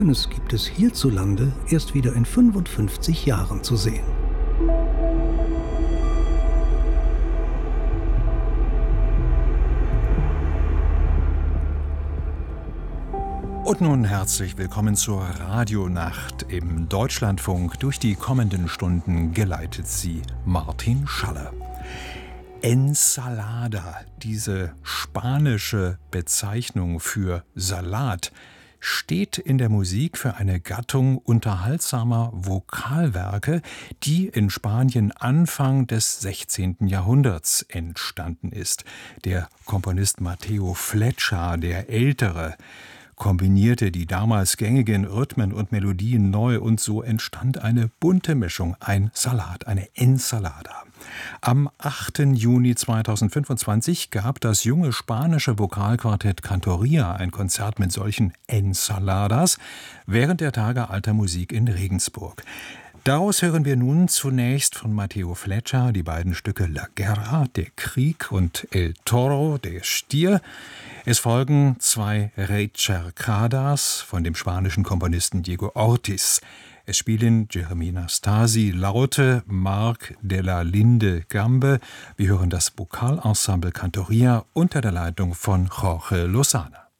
Es gibt es hierzulande erst wieder in 55 Jahren zu sehen. Und nun herzlich willkommen zur Radionacht im Deutschlandfunk. Durch die kommenden Stunden geleitet sie Martin Schaller. Ensalada, diese spanische Bezeichnung für Salat, steht in der Musik für eine Gattung unterhaltsamer Vokalwerke, die in Spanien Anfang des 16. Jahrhunderts entstanden ist. Der Komponist Mateo Flecha, der Ältere, kombinierte die damals gängigen Rhythmen und Melodien neu und so entstand eine bunte Mischung, ein Salat, eine Ensalada. Am 8. Juni 2025 gab das junge spanische Vokalquartett Cantoria ein Konzert mit solchen Ensaladas während der Tage alter Musik in Regensburg. Daraus hören wir nun zunächst von Mateo Flecha die beiden Stücke La Guerra, der Krieg, und El Toro, der Stier. Es folgen zwei Recercadas von dem spanischen Komponisten Diego Ortiz. Es spielen Jeremina Stasi Laute, Marc de la Linde Gambe. Wir hören das Vokalensemble Cantoria unter der Leitung von Jorge Lozana.